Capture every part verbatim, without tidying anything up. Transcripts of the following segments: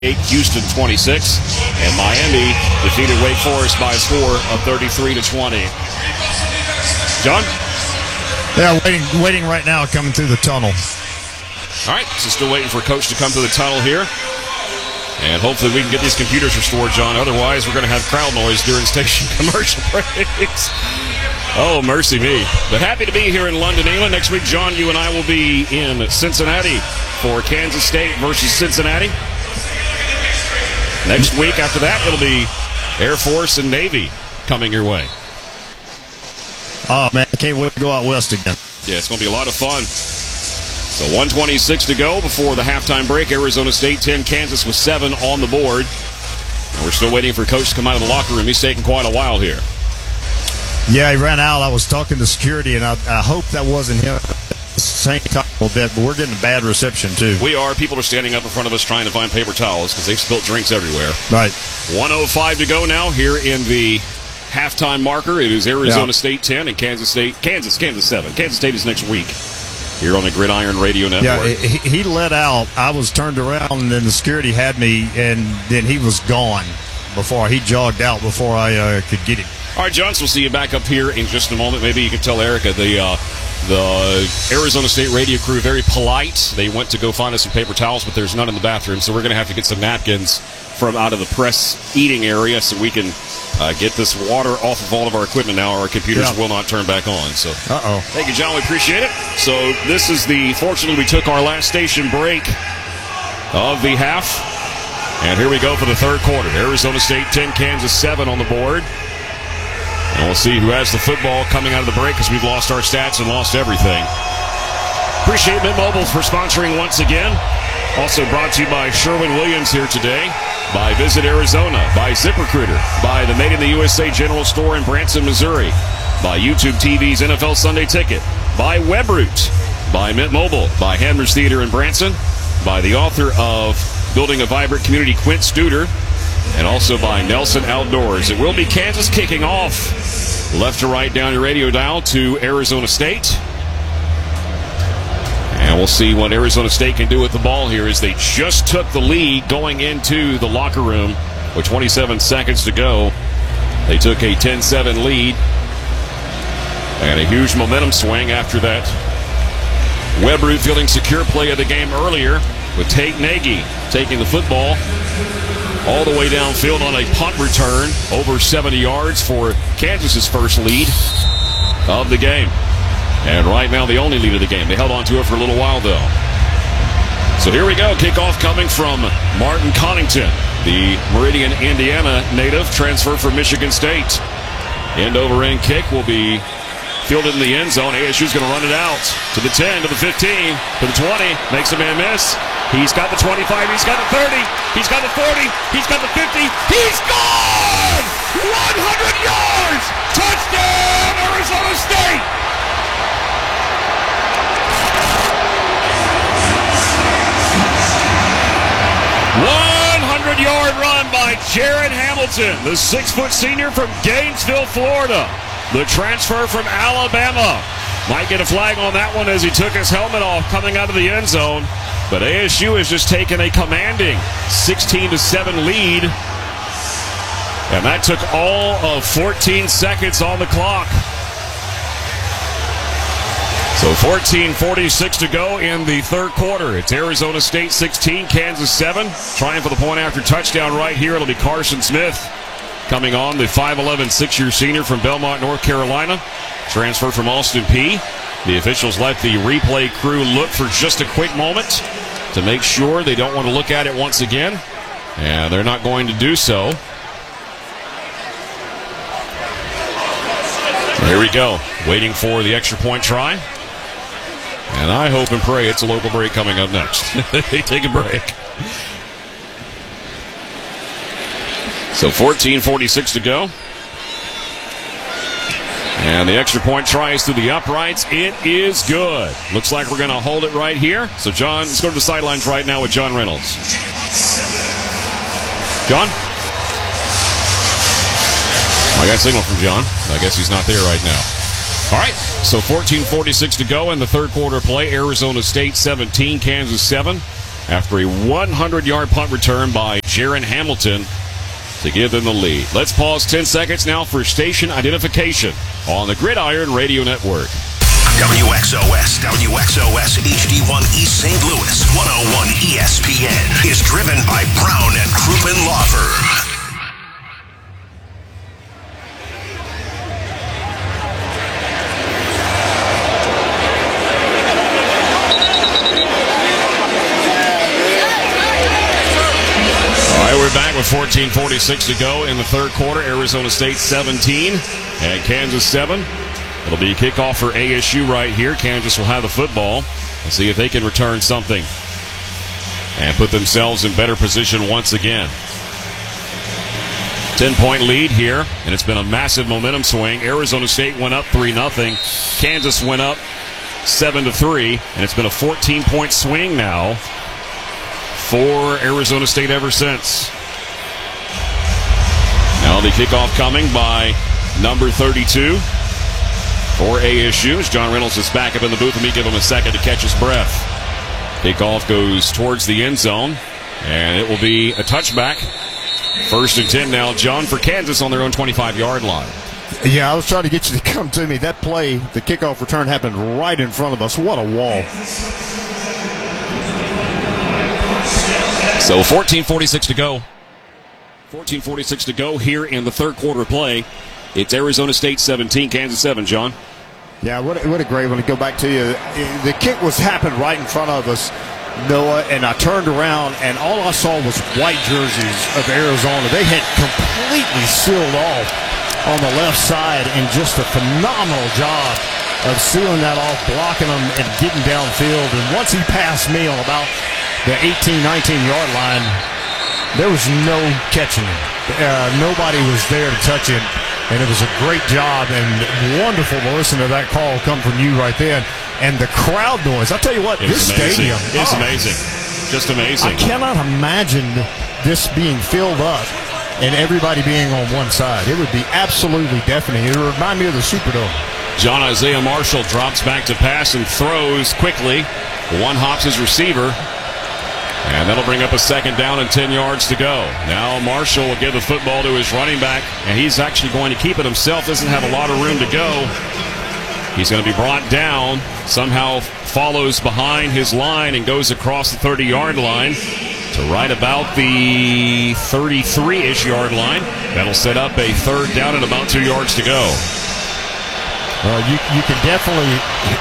Houston twenty-six, and Miami defeated Wake Forest by a score of thirty-three to twenty. John? Yeah, waiting waiting right now, coming through the tunnel. All right, so still waiting for Coach to come through the tunnel here. And hopefully we can get these computers restored, John. Otherwise, we're going to have crowd noise during station commercial breaks. Oh, mercy me. But happy to be here in London, England. Next week, John, you and I will be in Cincinnati for Kansas State versus Cincinnati. Next week after that, it'll be Air Force and Navy coming your way. Oh, man, I can't wait to go out west again. Yeah, it's going to be a lot of fun. So one twenty-six to go before the halftime break. Arizona State ten, Kansas with seven on the board. And we're still waiting for Coach to come out of the locker room. He's taking quite a while here. Yeah, he ran out. I was talking to security, and I, I hope that wasn't him. Saying a little bit, but we're getting a bad reception, too. We are. People are standing up in front of us trying to find paper towels because they've spilt drinks everywhere. Right. one oh five to go now here in the halftime marker. It is Arizona yeah. State ten and Kansas State. Kansas, Kansas seven. Kansas State is next week here on the Gridiron Radio Network. Yeah, he, he let out. I was turned around, and then the security had me, and then he was gone before he jogged out before I uh, could get him. All right, John, so we'll see you back up here in just a moment. Maybe you can tell Erica the uh, the Arizona State radio crew, very polite. They went to go find us some paper towels, but there's none in the bathroom, so we're going to have to get some napkins from out of the press eating area so we can uh, get this water off of all of our equipment now. Our computers yeah. will not turn back on. So, Uh-oh. Thank you, John. We appreciate it. So this is the, fortunately, we took our last station break of the half. And here we go for the third quarter. Arizona State ten, Kansas seven on the board. And we'll see who has the football coming out of the break because we've lost our stats and lost everything. Appreciate Mint Mobile for sponsoring once again. Also brought to you by Sherwin-Williams here today, by Visit Arizona, by ZipRecruiter, by the Made in the U S A General Store in Branson, Missouri, by YouTube T V's N F L Sunday Ticket, by WebRoot, by Mint Mobile, by Hammer's Theater in Branson, by the author of Building a Vibrant Community, Quint Studer, and also by Nelson Outdoors. It will be Kansas kicking off. Left to right down your radio dial to Arizona State. And we'll see what Arizona State can do with the ball here as they just took the lead going into the locker room with twenty-seven seconds to go. They took a ten seven lead. And a huge momentum swing after that WebRoot fielding secure play of the game earlier with Tate Nagy taking the football all the way downfield on a punt return, over seventy yards for Kansas's first lead of the game. And right now, the only lead of the game. They held on to it for a little while, though. So here we go. Kickoff coming from Martin Connington, the Meridian, Indiana native, transfer from Michigan State. End-over-end kick will be fielded in the end zone. A S U's going to run it out to the ten, to the fifteen, to the twenty. Makes a man miss. He's got the twenty-five. He's got the thirty. He's got the forty. He's got the fifty. He's gone! one hundred yards! Touchdown, Arizona State! one hundred yard run by Jared Hamilton, the six-foot senior from Gainesville, Florida. The transfer from Alabama. Might get a flag on that one as he took his helmet off coming out of the end zone. But A S U has just taken a commanding sixteen to seven lead. And that took all of fourteen seconds on the clock. So fourteen forty-six to go in the third quarter. It's Arizona State sixteen, Kansas seven. Trying for the point after touchdown right here. It'll be Carson Smith coming on, the five eleven six-year senior from Belmont, North Carolina. Transfer from Austin Peay. The officials let the replay crew look for just a quick moment to make sure they don't want to look at it once again. And they're not going to do so. Here we go. Waiting for the extra point try. And I hope and pray it's a local break coming up next. They take a break. So fourteen forty-six to go. And the extra point try is through the uprights. It is good. Looks like we're going to hold it right here. So, John, let's go to the sidelines right now with John Reynolds. John? I got a signal from John. I guess he's not there right now. All right, so fourteen forty-six to go in the third quarter play. Arizona State seventeen, Kansas seven. after a hundred-yard punt return by Jaron Hamilton to give them the lead. Let's pause ten seconds now for station identification on the Gridiron Radio Network. W X O S, W X O S H D one East Saint Louis, one oh one E S P N is driven by Brown and Crouppen Law Firm. We're back with fourteen forty-six to go in the third quarter. Arizona State seventeen and Kansas seven. It'll be a kickoff for A S U right here. Kansas will have the football and see if they can return something and put themselves in better position once again. ten-point lead here, and it's been a massive momentum swing. Arizona State went up three nothing. Kansas went up seven to three, and it's been a fourteen-point swing now for Arizona State ever since. Now the kickoff coming by number thirty-two for A S U as John Reynolds is back up in the booth. Let me give him a second to catch his breath. Kickoff goes towards the end zone, and it will be a touchback. First and ten now, John, for Kansas on their own twenty-five-yard line. Yeah, I was trying to get you to come to me. That play, the kickoff return happened right in front of us. What a wall. So fourteen forty-six to go. fourteen forty-six to go here in the third quarter play. It's Arizona State seventeen, Kansas seven, John. Yeah, what a, what a great one to go back to you. The kick was happened right in front of us, Noah, and I turned around, and all I saw was white jerseys of Arizona. They had completely sealed off on the left side, and just a phenomenal job of sealing that off, blocking them, and getting downfield. And once he passed me on about the eighteen, nineteen-yard line, there was no catching him. Uh, nobody was there to touch him, and it was a great job and wonderful to listen to that call come from you right then. And the crowd noise, I'll tell you what, this stadium. It's oh, amazing. Just amazing. I cannot imagine this being filled up and everybody being on one side. It would be absolutely deafening. It would remind me of the Superdome. John Isaiah Marshall drops back to pass and throws quickly. One hops his receiver. And that'll bring up a second down and ten yards to go. Now Marshall will give the football to his running back, and he's actually going to keep it himself. Doesn't have a lot of room to go. He's going to be brought down. Somehow follows behind his line and goes across the thirty-yard line to right about the thirty-three-ish yard line. That'll set up a third down and about two yards to go. Well, you, you can definitely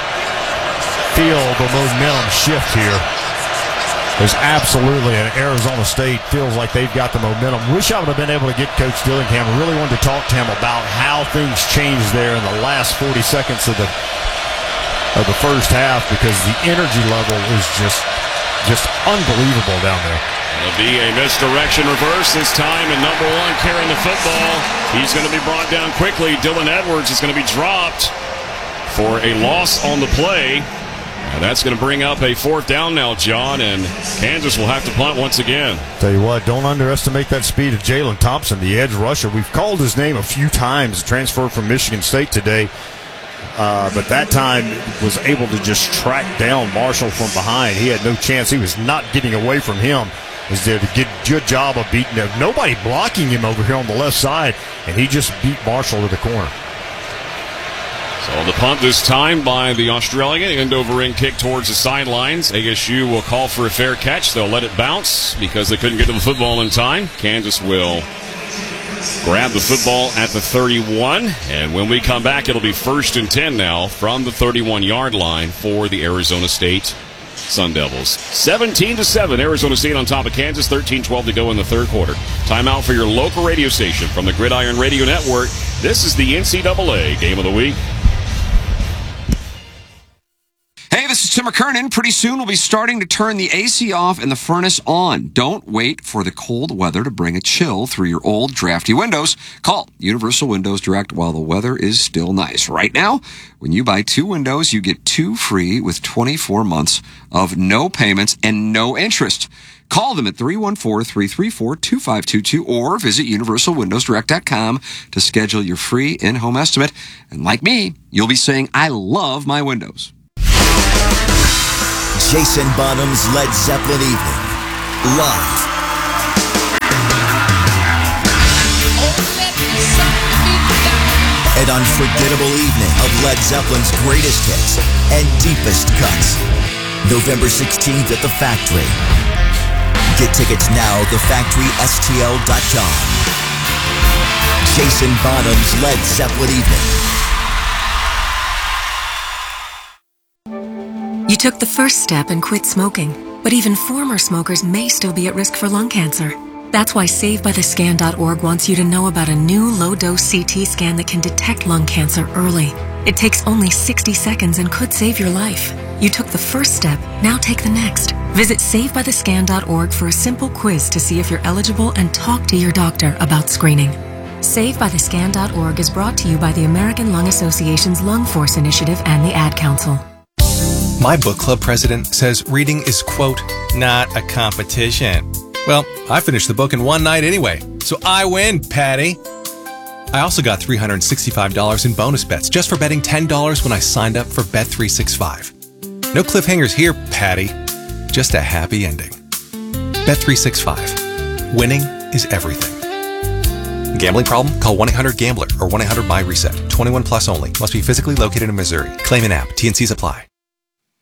feel the momentum shift here. There's absolutely an Arizona State feels like they've got the momentum. Wish I would have been able to get Coach Dillingham. I really wanted to talk to him about how things changed there in the last forty seconds of the of the first half, because the energy level is just just unbelievable down there. It'll be a misdirection reverse this time, and number one carrying the football. He's going to be brought down quickly. Dylan Edwards is going to be dropped for a loss on the play. And that's going to bring up a fourth down now, John, and Kansas will have to punt once again. Tell you what, don't underestimate that speed of Jalen Thompson, the edge rusher. We've called his name a few times, transferred from Michigan State today, uh, but that time was able to just track down Marshall from behind. He had no chance. He was not getting away from him. Was there to get a good job of beating him. Nobody blocking him over here on the left side, and he just beat Marshall to the corner. So the punt this time by the Australian. End over end kick towards the sidelines. A S U will call for a fair catch. They'll let it bounce because they couldn't get to the football in time. Kansas will grab the football at the thirty-one. And when we come back, it'll be first and ten now from the thirty-one-yard line for the Arizona State Sun Devils. seventeen to seven, Arizona State on top of Kansas. thirteen twelve to go in the third quarter. Timeout for your local radio station from the Gridiron Radio Network. This is the N C double A Game of the Week. Hey, this is Tim McKernan. Pretty soon we'll be starting to turn the A C off and the furnace on. Don't wait for the cold weather to bring a chill through your old, drafty windows. Call Universal Windows Direct while the weather is still nice. Right now, when you buy two windows, you get two free with twenty-four months of no payments and no interest. Call them at three one four, three three four, two five two two or visit universal windows direct dot com to schedule your free in-home estimate. And like me, you'll be saying, I love my windows. Jason Bonham's Led Zeppelin Evening. Live. An unforgettable evening of Led Zeppelin's greatest hits and deepest cuts. November sixteenth at the Factory. Get tickets now at the factory S T L dot com. Jason Bonham's Led Zeppelin Evening. You took the first step and quit smoking, but even former smokers may still be at risk for lung cancer. That's why Save By The Scan dot org wants you to know about a new low-dose C T scan that can detect lung cancer early. It takes only sixty seconds and could save your life. You took the first step, now take the next. Visit Save By The Scan dot org for a simple quiz to see if you're eligible and talk to your doctor about screening. Save By The Scan dot org is brought to you by the American Lung Association's Lung Force Initiative and the Ad Council. My book club president says reading is, quote, not a competition. Well, I finished the book in one night anyway, so I win, Patty. I also got three hundred sixty-five dollars in bonus bets just for betting ten dollars when I signed up for Bet three sixty-five. No cliffhangers here, Patty. Just a happy ending. Bet three sixty-five. Winning is everything. Gambling problem? Call one eight hundred gambler or one eight hundred my reset. twenty-one plus only. Must be physically located in Missouri. Claim an app. T and Cs apply.